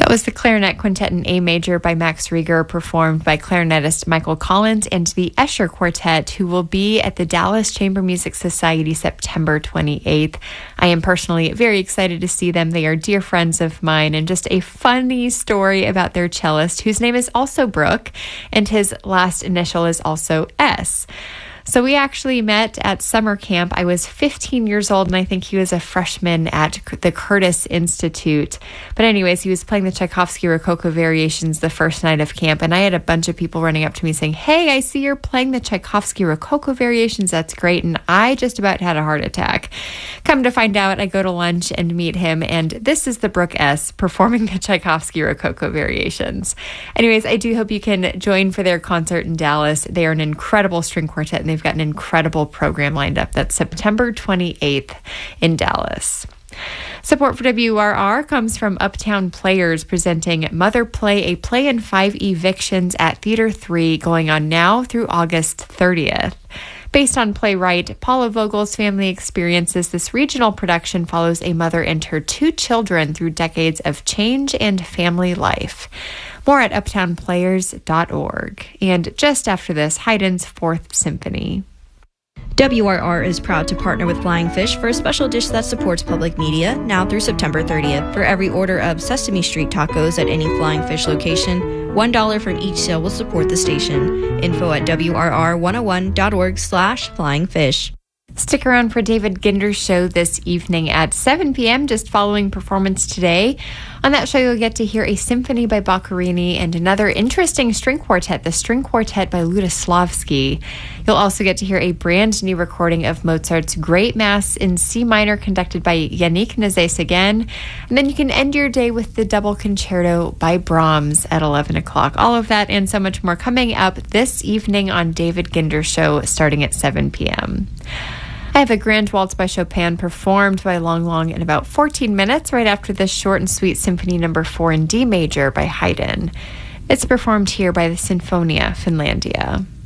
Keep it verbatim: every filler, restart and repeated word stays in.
Was the Clarinet Quintet in A Major by Max Rieger, performed by clarinetist Michael Collins, and the Escher Quartet, who will be at the Dallas Chamber Music Society September twenty-eighth. I am personally very excited to see them. They are dear friends of mine, and just a funny story about their cellist, whose name is also Brooke, and his last initial is also S. So we actually met at summer camp. I was fifteen years old, and I think he was a freshman at the Curtis Institute. But anyways, he was playing the Tchaikovsky Rococo Variations the first night of camp, and I had a bunch of people running up to me saying, "Hey, I see you're playing the Tchaikovsky Rococo Variations. That's great." And I just about had a heart attack. Come to find out, I go to lunch and meet him, and this is the Brooke S. performing the Tchaikovsky Rococo Variations. Anyways, I do hope you can join for their concert in Dallas. They are an incredible string quartet, and they've got an incredible program lined up. That's September twenty-eighth in Dallas. Support for W R R comes from Uptown Players, presenting Mother Play, a play in five evictions at Theater three, going on now through August thirtieth. Based on playwright Paula Vogel's family experiences, this regional production follows a mother and her two children through decades of change and family life. More at uptown players dot org. And just after this, Haydn's Fourth Symphony. W R R is proud to partner with Flying Fish for a special dish that supports public media now through September thirtieth. For every order of Sesame Street tacos at any Flying Fish location, one dollar from each sale will support the station. Info at W R R one oh one dot org slash flying fish. Stick around for David Ginder's show this evening at seven p.m., just following performance today. On that show, you'll get to hear a symphony by Boccherini and another interesting string quartet, the String Quartet by Ludoslavsky. You'll also get to hear a brand new recording of Mozart's Great Mass in C minor, conducted by Yannick Nézet-Séguin. And then you can end your day with the double concerto by Brahms at eleven o'clock. All of that and so much more coming up this evening on David Ginder's show, starting at seven p.m. I have a Grand Waltz by Chopin performed by Long Long in about fourteen minutes, right after this short and sweet Symphony Number four in D Major by Haydn. It's performed here by the Sinfonia Finlandia.